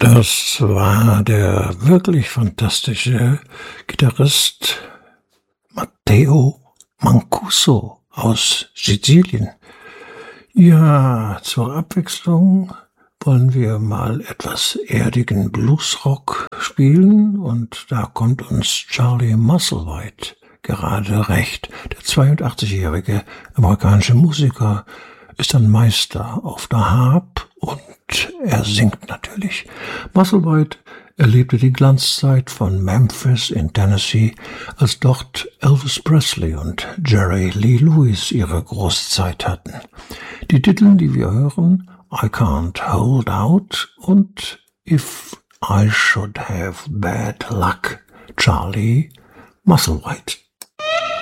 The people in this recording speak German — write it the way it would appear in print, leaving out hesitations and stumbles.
Das war der wirklich fantastische Gitarrist Matteo Mancuso aus Sizilien. Ja, zur Abwechslung wollen wir mal etwas erdigen Bluesrock spielen und da kommt uns Charlie Musselwhite gerade recht. Der 82-jährige amerikanische Musiker ist ein Meister auf der Harp und er singt natürlich. Musselwhite erlebte die Glanzzeit von Memphis in Tennessee, als dort Elvis Presley und Jerry Lee Lewis ihre Großzeit hatten. Die Titel, die wir hören, I Can't Hold Out und If I Should Have Bad Luck, Charlie Musselwhite.